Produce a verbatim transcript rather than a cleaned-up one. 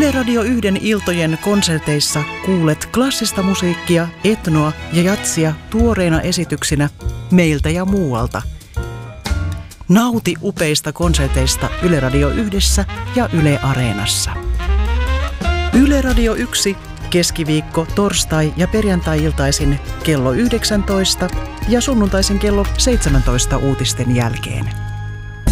Yle Radio yhden iltojen konserteissa kuulet klassista musiikkia, etnoa ja jatsia tuoreina esityksinä meiltä ja muualta. Nauti upeista konserteista Yle Radio yhdessä ja Yle Areenassa. Yle Radio yksi keskiviikko, torstai ja perjantai-iltaisin kello yhdeksäntoista ja sunnuntaisin kello seitsemäntoista uutisten jälkeen.